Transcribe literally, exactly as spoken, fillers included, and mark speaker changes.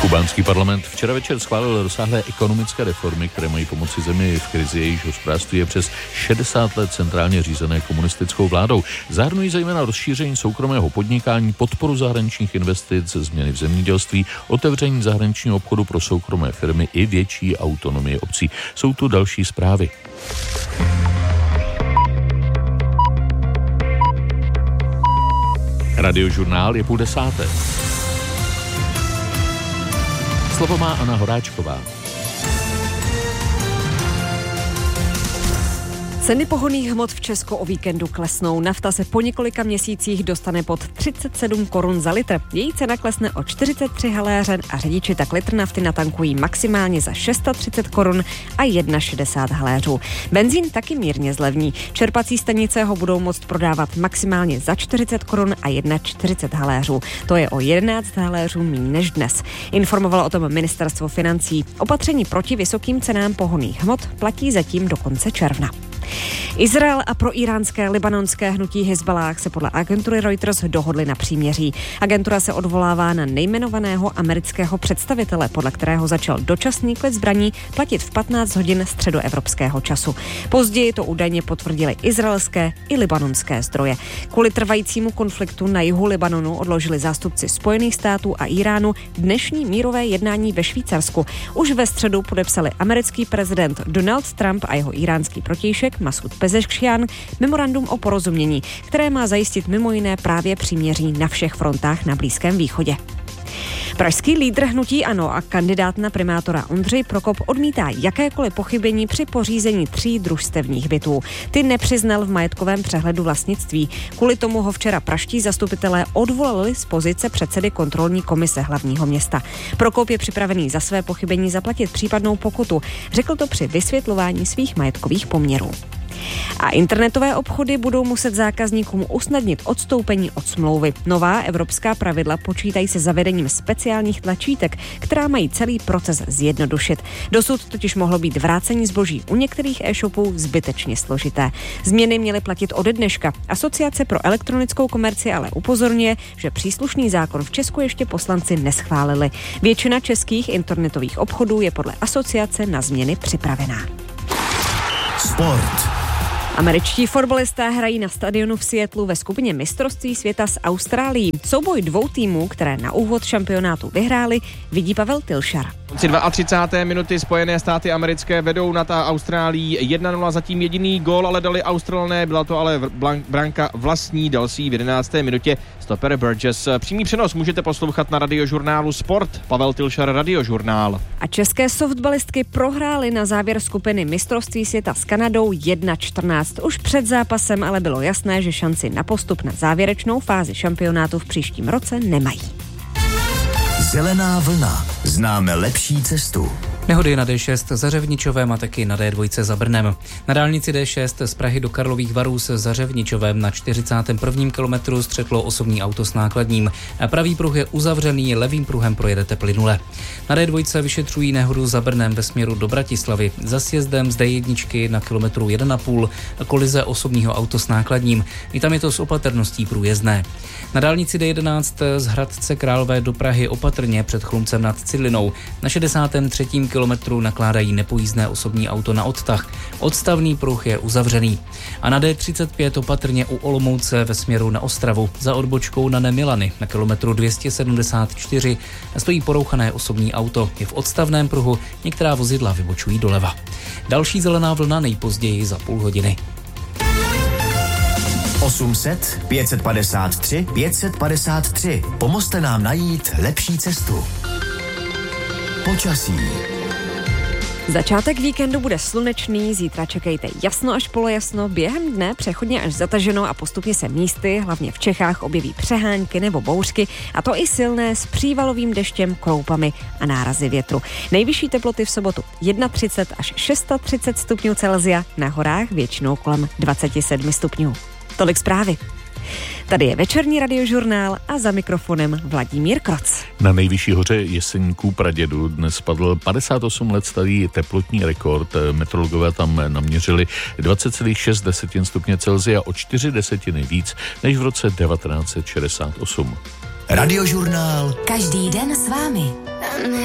Speaker 1: Kubánský parlament včera večer schválil rozsáhlé ekonomické reformy, které mají pomoci zemi v krizi, jejíž hospodářství je přes šedesát let centrálně řízené komunistickou vládou. Zahrnují zejména rozšíření soukromého podnikání, podporu zahraničních investic, změny v zemědělství, otevření zahraničního obchodu pro soukromé firmy i větší autonomii obcí. Jsou tu další zprávy. Radiožurnál je půl desáté. Slovo má Anna Horáčková.
Speaker 2: Ceny pohonných hmot v Česku o víkendu klesnou. Nafta se po několika měsících dostane pod třicet sedm korun za litr. Její cena klesne o čtyřicet tři haléře a řidiči tak litr nafty natankují maximálně za šest set třicet korun a šedesát jedna haléřů. Benzín taky mírně zlevní. Čerpací stanice ho budou moct prodávat maximálně za čtyřicet korun a čtyřicet jedna haléřů. To je o jedenáct haléřů méně než dnes. Informovalo o tom ministerstvo financí. Opatření proti vysokým cenám pohonných hmot platí zatím do konce června. Izrael a proiránské libanonské hnutí Hizballáh se podle agentury Reuters dohodli na příměří. Agentura se odvolává na nejmenovaného amerického představitele, podle kterého začal dočasný klid zbraní platit v patnáct hodin středoevropského času. Později to údajně potvrdili izraelské i libanonské zdroje. Kvůli trvajícímu konfliktu na jihu Libanonu odložili zástupci Spojených států a Iránu dnešní mírové jednání ve Švýcarsku. Už ve středu podepsali americký prezident Donald Trump a jeho iránský protějšek Masud Pezeškian memorandum o porozumění, které má zajistit mimo jiné právě příměří na všech frontách na Blízkém východě. Pražský lídr hnutí ANO a kandidát na primátora Ondřej Prokop odmítá jakékoliv pochybení při pořízení tří družstevních bytů. Ty nepřiznal v majetkovém přehledu vlastnictví. Kvůli tomu ho včera pražští zastupitelé odvolali z pozice předsedy kontrolní komise hlavního města. Prokop je připravený za své pochybení zaplatit případnou pokutu. Řekl to při vysvětlování svých majetkových poměrů. A internetové obchody budou muset zákazníkům usnadnit odstoupení od smlouvy. Nová evropská pravidla počítají se zavedením speciálních tlačítek, která mají celý proces zjednodušit. Dosud totiž mohlo být vrácení zboží u některých e-shopů zbytečně složité. Změny měly platit ode dneška. Asociace pro elektronickou komerci ale upozorňuje, že příslušný zákon v Česku ještě poslanci neschválili. Většina českých internetových obchodů je podle asociace na změny připravená.
Speaker 3: Sport.
Speaker 2: Američtí fotbalisté hrají na stadionu v Seattlu ve skupině mistrovství světa s Austrálií. Souboj dvou týmů, které na úvod šampionátu vyhráli, vidí Pavel Tilšar.
Speaker 4: třicáté druhé minuty Spojené státy americké vedou nad Austrálií jedna nula, zatím jediný gól, ale dali Australané, byla to ale branka vlastní, dal si v jedenácté minutě stoper Burgess. Přímý přenos můžete poslouchat na radiožurnálu Sport. Pavel Tilšar, Radiožurnál.
Speaker 2: A české softballistky prohrály na závěr skupiny mistrovství světa s Kanadou jedna čtrnáct. Už před zápasem ale bylo jasné, že šanci na postup na závěrečnou fázi šampionátu v příštím roce nemají.
Speaker 3: Zelená vlna. Známe lepší cestu.
Speaker 5: Nehody na D šest za Řevničovem a taky na D dva za Brnem. Na dálnici D šest z Prahy do Karlových Varů se za Řevničovem na čtyřicátém prvním kilometru střetlo osobní auto s nákladním. Pravý pruh je uzavřený, levým pruhem projedete plynule. Na D dva vyšetřují nehodu za Brnem ve směru do Bratislavy. Za sjezdem z D jedna na kilometru jedna celá pět kolize osobního auto s nákladním. I tam je to s opatrností průjezdné. Na dálnici D jedenáct z Hradce Králové do Prahy opatrně před Chlumcem nad Cidlinou. Na šedesátém třetím kilometru nakládají nepojízdné osobní auto na odtah. Odstavný pruh je uzavřený. A na D třicet pět opatrně u Olomouce ve směru na Ostravu za odbočkou na Nemilany na kilometru dvě stě sedmdesát čtyři stojí porouchané osobní auto. Je v odstavném pruhu, některá vozidla vybočují doleva. Další zelená vlna nejpozději za půl hodiny.
Speaker 3: osm set, pět set padesát tři, pět set padesát tři. Pomozte nám najít lepší cestu. Počasí.
Speaker 2: Začátek víkendu bude slunečný, zítra čekejte jasno až polojasno, během dne přechodně až zataženo a postupně se místy, hlavně v Čechách, objeví přehánky nebo bouřky, a to i silné s přívalovým deštěm, kroupami a nárazy větru. Nejvyšší teploty v sobotu třicet jedna až třicet šest stupňů Celsia, na horách většinou kolem dvacet sedm stupňů. Tolik zprávy. Tady je večerní radiožurnál a za mikrofonem Vladimír Kroc.
Speaker 1: Na nejvyšší hoře Jeseníků Pradědu dnes spadl padesát osm let starý teplotní rekord. Meteorologové tam naměřili dvacet celá šest stupně Celsia, o čtyři desetiny víc než v roce devatenáct set šedesát osm.
Speaker 3: Radiožurnál.
Speaker 6: Každý den s vámi.